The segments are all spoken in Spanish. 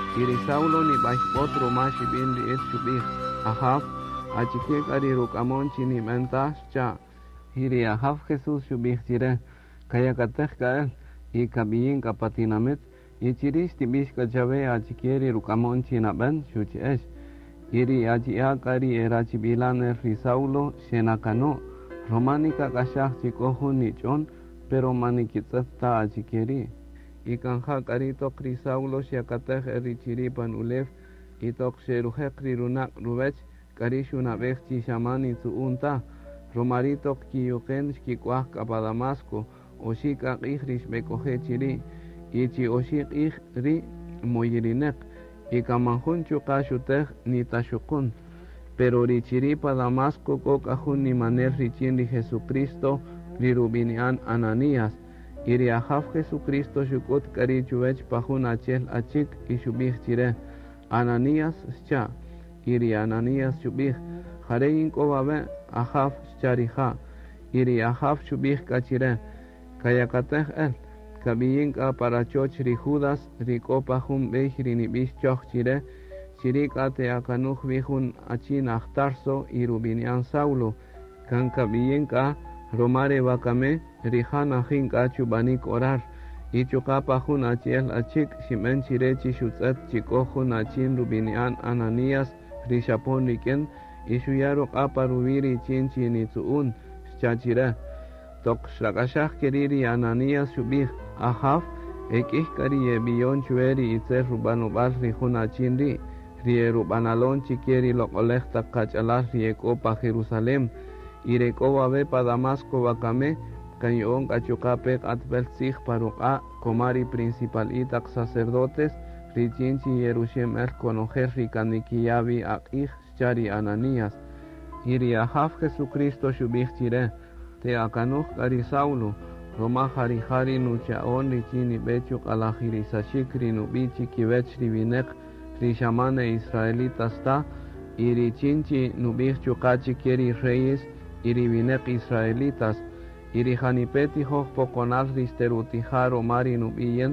iri Saulo ni baixbot romashi bin li es shubih ahaf achikik ari rukamon chini mentas cha iri ahaf Jesús shubih chire kaya katech kael y kabiyin kapatinamit y chiris tibish kachabe achikieri rukamon china ben shuchi es iri achia kari erachi bilan ri Saulo shenakano romanika kashach chikohun ni chon pero manikitzata achikieri ikan hak aritok ri Saulo siakatech eri chiripan ulef itok sheruhek ri runak rubech karishu nabech chishamani tsuunta romaritok kiyuken shkikwah kapa Damasco oshika ihrish bekohe chiri ichi oshik ri moyirinek ikamanjun chukashutech ni tashukun pero ri chiripa Damasco kokahun ni maner richin ri Jesucristo ri rubinian Ananías iri ahaf Jesucristo shukut kari chuvech pahun achel achik y shubih chire Ananías scha iri Ananías shubih jarein kobabe ahaf shcharija iri ahaf shubih kachire kayakatech el kabiyin ka para choch ri Judas ri kopahun beich ri nibish choch chire chirika te akanuj bihun achin achtarso y rubinian Saulo kan kabiyin ka romare bakame rihana hinka chubanik orar ichukapa hun achiel achik shimen chirechi shutzet chikohun achin rubinian Ananías rishapon riken ishuyaro kapa rubiri chinchi nitsuun shachire tok shrakashach keriri Ananías shubih ahaf ekih kari biyon chueri itzer rubanubal rihun achin rie rubanalon chikieri lokolech takachalal riekopa Jerusalem irekoba be pa Damasco bakame kanyon kachukapek atbel sig paruka komari principal itak sacerdotes richinchi Yerushem el konojer rikanikiyabi akih chari Ananías iri ahaf Jesucristo shubih chire te akanuj kari Saulo roma jari nuchaon richini bechuk alajirisashik rinubichi kivech ribinek rishamane israelitas ta irichinchi nubih chukachi kieri reyes iribinek israelitas irijanipeti hoj pokonal risterutijaro mari nubiyen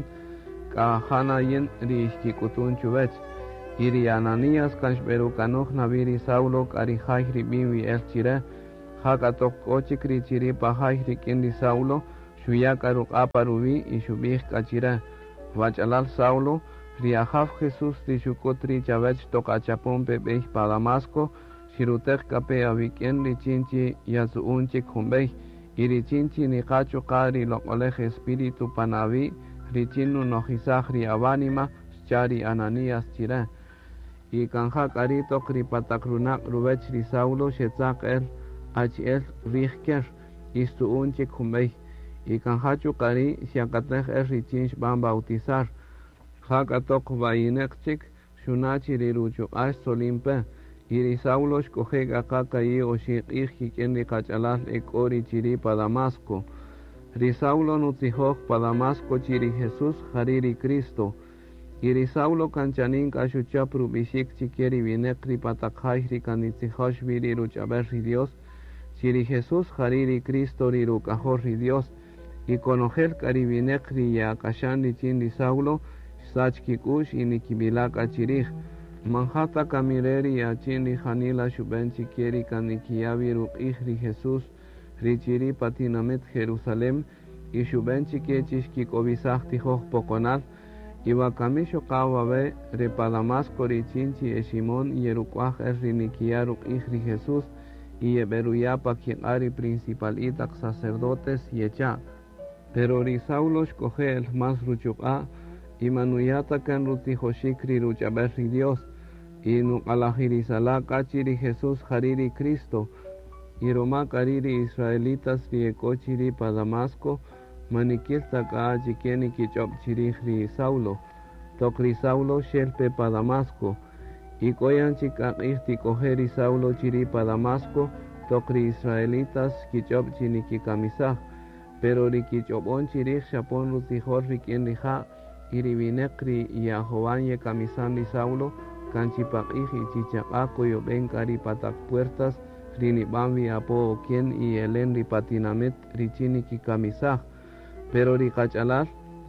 kahanayen rishkikutun chubech iri Ananías kanshberukanoj nabiri Saulo karijaj ribinwi el chire hakatok ochik richiri pajaj rikendi Saulo shuyakaruk aparubi y shubih kachire vachalal Saulo riahaf Jesús rishukut richavech tokachapon pebeich pa Damasco shirutek kape aviken richinchi yazuunchik humbei irichinchi nikachu kari lokolej espíritu panavi richinu nojisaj riabanima chari Ananías chire y kanja karitok ripatakrunak rubech ri Saulo shetzak el el rihker istuunchik humbei y kanjachu kari siakatej el richinch ban bautizar hakatok vainekchik shunachi riruchu ash solimpe iri Saulo shkoheg akaka yi oshik ihkiken ri kachalal ekori chiri pa Damasco ri Saulo nutzihoj pa Damasco chiri Jesús hariri Cristo iri Saulo kanchanin kashuchap rubishik chikieri binek ri patakjaj ri kanitzijosh viri ruchaber ri Dios chiri Jesús hariri Cristo ri rukajor ri Dios y konojer karibinek ri yakashan ri chin ri Saulo sachkikush y nikibilak achirij manjata kamireri achin ri janila shuben chikieri kanikiyabi rukij ri Jesús ri chiri patinamet Jerusalem y shuben chikiechis kikobisaj tijoj pokonal y bakamisho kawabe re pa Damasco ri chinchi eshimon y erukwaj el ri nikiya rukij ri Jesús y eberuyapa kiari principal itak sacerdotes y echa pero ri Saulo shkoje el mas ruchuk'a y manuyata kan rutijoshik ri ruchaber ri Dios y nukalajirisala kachiri Jesús hariri Cristo y roma kariri israelitas ri ekochiri pa Damasco manikilta ka chikeni kichop chiri ri Saulo tok ri Saulo shelpe pa Damasco y koyan chikak ihti koheri Saulo chiri pa Damasco tok ri israelitas kichop chiniki kamisaj pero ri kichopon chiri shapon rutijor ri kien rija y ri binek ri Yahovan ye kamisan ri Saulo kanchipak iji chichapako yo benkari patak puertas rini bambi apo quien y elen ri patinamet ri chiniki kamisaj pero ri kachalal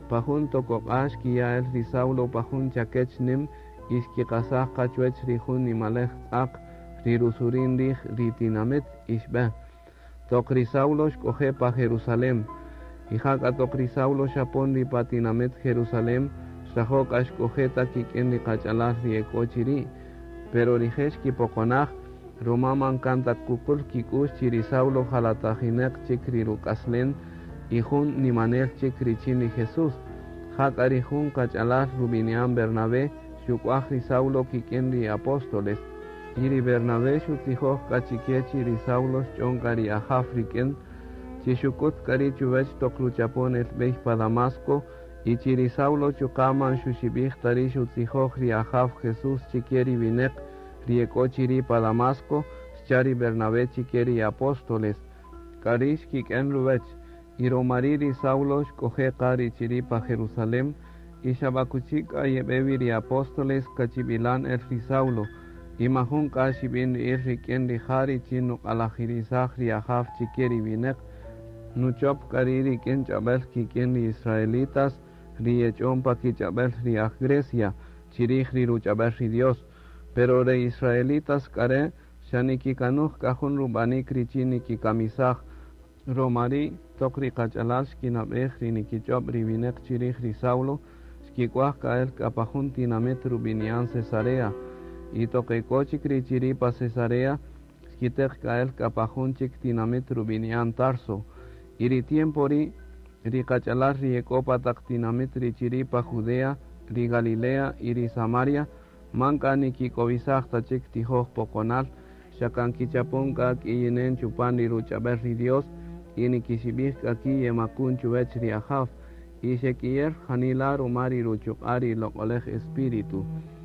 pajun tokoqash kiyael ri Saulo pajun chakech nim iski qasaq qachwech ri jun nimalej tz'aq ri rusurin rij ri tinamet ishbeh tok ri Saulo xkoje pa Jerusalem ijaka tok ri Saulo xapon ri pa tinamet Jerusalem xajok ashkojeta kik'en ri qach'alaj ri ekochiri pero ri jesh kipoqonaj romaman kantat kukul kik'ux chi ri Saulo jalatajinaq chik ri ruk'aslen y jun nimanel chik ri chin ri Jesús jaka ri jun qach'alaj rubinian Bernabé xuk'aj ri Saulo kik'en ri apóstoles y ri Bernabé xutzijoj kachike chi ri Saulo xch'onka ri ajaf rik'en chi xukut kari chubech tok luchapon el bej pa Damasco y chi ri Saulo chuqaman xuxibij tari xutzijoj ri ajaf Jesús chikieri bineq ri ekochiri pa Damasco xchari Bernabé chikieri apóstoles karish kik'en rubech y romari ri Saulo xkoje qari chiri pa Jerusalem y xabakuchik ayebebi ri apóstoles kachibilan el ri Saulo y mahun kashibin ri rik'en ri jari chi nuq'alajirisaj ri ajaf chikieri bineq nuchop kari rik'en ch'abel kik'en ri israelitas ri ech'on pa kich'abel ri aj Grecia chirij ri ruch'abel ri Dios pero ri israelitas kare xanikikanuj kajun rub'anik ri chi nikikamisaj romari tok ri qach'alal xkinab'ej ri nikich'ob ri bineq chirij ri Saulo xkikuaj ka'el k'apajun tinamet rubinian Cesarea y tokeko chik ri chiri pa Cesarea xkitej ka'el k'apajun chik tinamet rubinian Tarso y ri tiempo ri qach'alal ri ekopa tak tinamet ri chiri pa Judea ri Galilea y ri Samaria manka nikikobisaj tachik tijoj poqonal xakan kichapon k'ak'iyinen chupan ri ruch'abel ri Dios y nikixibij k'aki yemakun chubech ri ajaf y xekiyer janila rumari ruchuq'ari loq'olej espíritu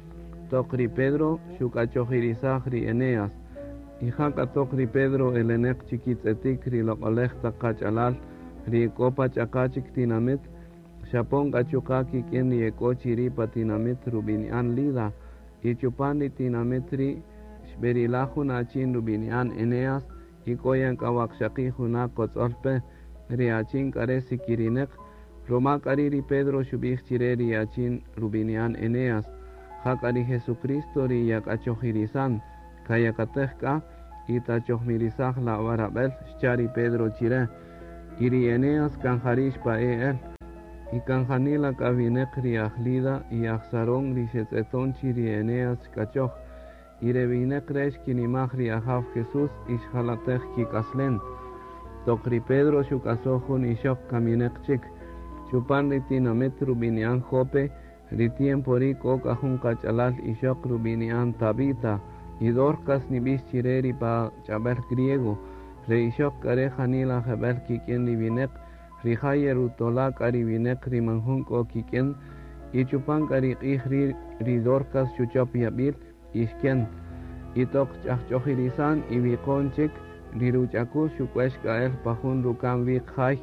tok ri Pedro xuk'achojirisaj ri Eneas y jaka tok ri Pedro elenek chikitz'etik ri loq'olej taq qach'alal ri ekopa ch'aqachik tinamet xapon k'achuqa kik'en ri eko chiri pa tinamet rubinian Lida y chupan ri tinamet ri xberilaj jun achin rubinian Eneas y koyan k'awaqxaqi juna kotz'olpe ri achin k'are sikirineq roma k'ari ri Pedro xub'ij chire ri achin rubinian Eneas jaka ri Jesucristo ri yak'achojirisan kayakatej k'a y tachojmirisaj la barab'el xchari Pedro chire y ri Eneas kanjarish pa el y kanjanila k'abineq ri aj Lida y aj Sarón ri xetz'eton chi ri Eneas xk'achoj y re bineq re xkinimaj ri ajaf Jesús y xjalatej kik'aslen tok ri Pedro xuk'asoj jun ixoq kamineq chik chupan ri tinamet rubinian Jope ri tiempo ri k'o k'ajun qach'alal ixoq rubinian Tabita y Dorcas nib'ix chire ri pa ch'abel griego re ixoq k'are janila jeb'el kik'en ri bineq ri jaye rutola k'ari bineq ri manjun k'o kik'en y chupan k'ari q'ij ri Dorcas xuchop yab'il ixken y tok ch'ajch'ojirisan y biqon chik ri ruch'aku xuk'wex k'ael pa jun rukan biq jay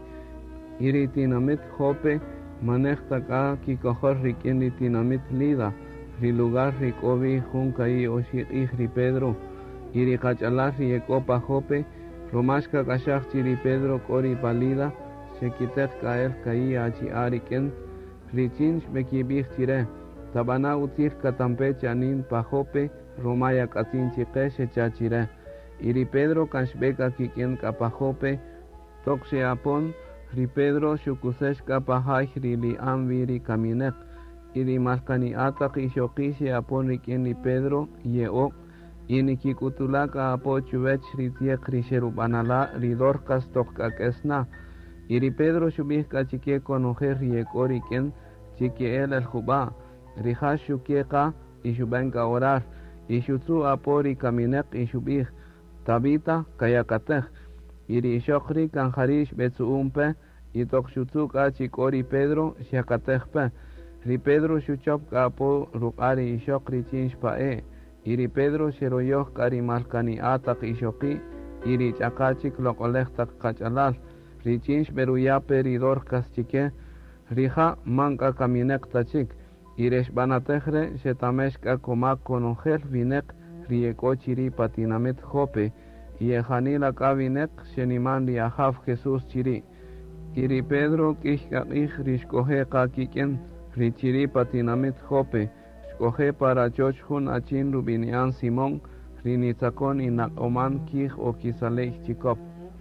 y ri tinamet Jope manej tak'a kikojol rik'en ri tinamet Lida ri lugar ri k'obi jun kayi oxi q'ij ri Pedro y ri qach'alal ri eko pa Jope romax kak'axaj chi ri Pedro k'o ri pa Lida xekitej k'ael kayi achi'a rik'en ri chin xb'ekib'ij chire tabana utzil katampe chanin pa Jope roma yak'atzin chiqe xecha chire y ri Pedro kan xb'eka kik'en k'apa Jope tok xe'apon ri Pedro xukusex k'apa jay ri li'an wi ri kamineq y ri malkani'ataq ixoqi xe'apon rik'en ri Pedro ye'oq y nikik'utula k'apo chubech ri tieq ri xerub'anala ri Dorcas tok k'ak'esna y ri Pedro xub'ij k'achike konojer ri eko rik'en chiki'el el jub'a ri jax xukieqa y xub'enka orar y xutzu apo ri kamineq y xub'ij Tabita kayakatej y ri ixoq ri kanjari xb'etzu'unpe y tok xutzu k'a chi k'o ri Pedro xyakatejpe ri Pedro xuchop k'apo ruq'a ri ixoq ri chin xpa'e y ri Pedro xeroyoj k'a ri malkani'a taq ixoqi y ri ch'aqa chik loq'olej taq qach'alal ri chin xb'eruyape ri Dorcas chike ri ja' manka kamineq tachik y re xb'anatej re xetamex k'a komak konojel bineq ri eko chiri pa tinamet Jope y ejanila k'a bineq xeniman ri ajaf Jesús chiri Iri Pedro kishkakich rishkoje kakiken richiri patinamit Jope. Shkoje para chochjun achin rubinian Simón rinitzakon inakoman kij o kisalej chikop.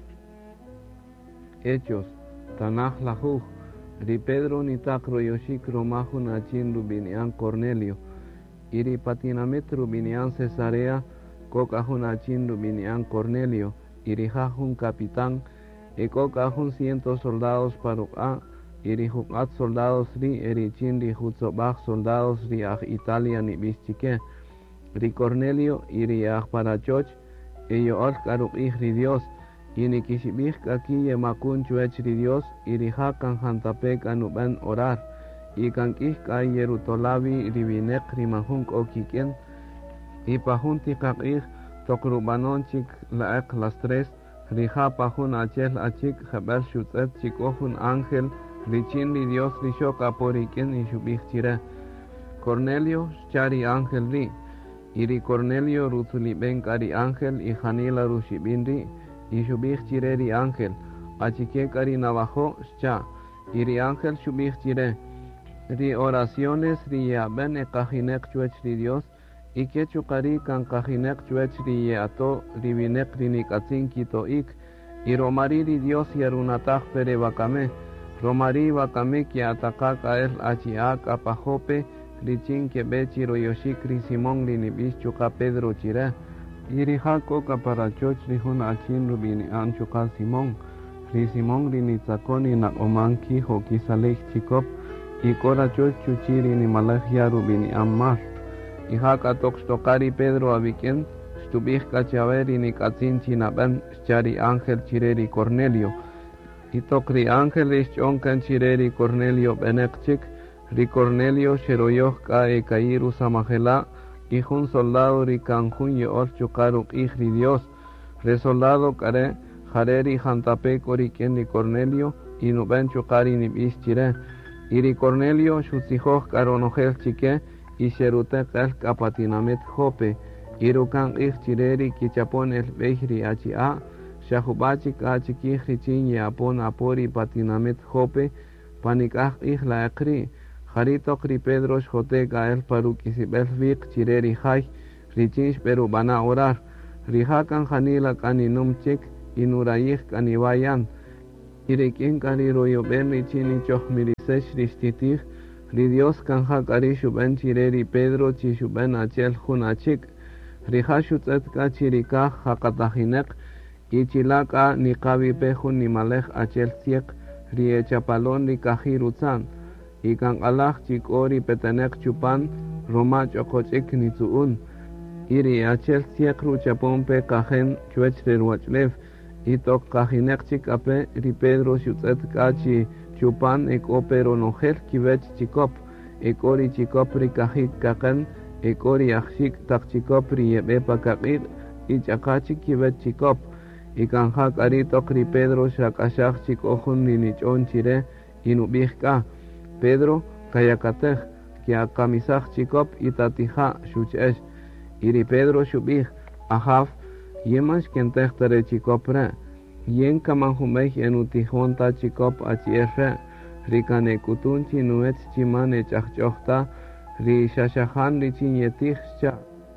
Hechos, Tanaj lajuj. Ri Pedro nitak royoshik romajun achin rubinian Cornelio. Iri patinamit rubinian Cesarea kokajun achin rubinian Cornelio. Iri jajun capitán. Ekokajun 100 soldados paruk'a. Iri jukat soldados ri erichin ri jutzobaj soldados ri aj Italia ni bischike. Ri Cornelio iri aj parachoch. Ello al karuk'ij ri Dios. Ini kishibij kaki yemakun chuech ri Dios. Iri jakan jantapek anuben orar. Ikan kij ka yerutolabi ri binek ri mahunk okiken. Ipajunti kak'ij tokrubanon chik laek las 3. Rija pajun achel achik jabel shutzet chikojun ángel richin ri Dios rishok aporiken y shubij chire. Cornelio chari ángel ri. Iri Cornelio rutuliben kari ángel y janila rushibin ri y shubij chire ri ángel. Achike kari navajo cha. Iri ángel shubij chire. Ri oraciones ri yaben e kajinek chuech ri Dios. Y que chukari kan kajinek chuech ri ato ribinek rinikatzin kito ik. Y romari ri Dios yarunataj pere bakame. Romari bakame ki ataka kael achiak apajope. Richin que bechi royoshik ri Simón rinibish chuka Pedro chire. Iri jako kaparachoch rihun achin rubini an chuka Simón. Ri Simón rinitzakon inakoman ki hokisalej chikop. Y korachoch chuchiri ni malajia rubini an mar. Ihaka tokstokari Pedro abiken, stubih kachaveri ni katzin chinaben, chari ángel chireri Cornelio. Itokri ángel ischonkan chireri Cornelio benekchik, ri Cornelio sheroyoh ka e kairu samajela, ihun soldado ri kanjun yeol chukaruk ri Dios, re soldado kare, jareri jantapek oriken ri Cornelio, inuben chukari ni bischire, iri Cornelio shutzijoh karonojel chike, y Sherute el kapatinamet Jope, Irukan chireri kichapon el behri achia, Shahubachi kachiki richin yapon apori patinamet Jope, panikah la ekri, Jaritokri Pedro Jote el parukisibel vik chireri jai, richinch perubana orar, Rihakan janila kaninum chik, inurayih kanivayan, Irikin kaniroyo ben richini chohmirisesh ristitih, Ri Dios kanja kari shuben chireri Pedro chi shuben achel hunachik. Rija shutzet ka chirika hakatajinek. Ichilaka ni kabi pehun ni malej achel siek. Ri echapalon ri kajirutzan. Ikan alaj chikori petenek chupan. Roma chokochik ni tsuun. Iri achel siek ru chapompe kajen chuech rirwachlev. Itok kajinek chikape ri Pedro shutzet ka chi chupan ekopero nojel kivech chikop, ekori chikop ri kajik kakan, ekori achik tak chikop ri yebepa kakir, ichakachik kivech chikop, ikanjak aritok ri Pedro shakashak chikohun ni nichon chire, inubihka, Pedro kayakatej, kiakamisaj chikop itatija shuchesh, iri Pedro shubih, ahaf, yemash kentej tere chikop re, yen kamanjumej enutijonta chikop achierre, rikane kutunchi nuet chimane chachchohta, ri shashahan ri chinyetijcha.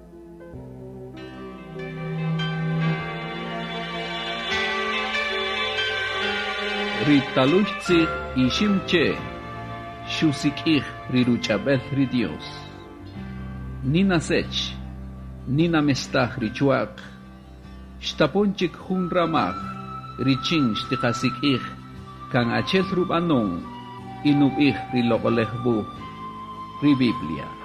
Ritaluchtzig ishimche, shusikij riruchabel ri Dios. Nina sech, nina mestah richuak, shtaponchik hun ramaj, richin shtikasik ik kan achel rubanon inub ik ri lokolehbu ri Biblia.